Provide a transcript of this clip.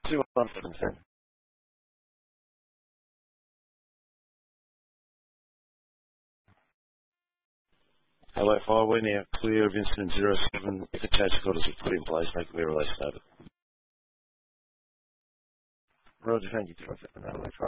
2117. Hello, Fire. We're now clear of incident 07. If the change of orders are put in place, make a release noted. Roger, thank you, George.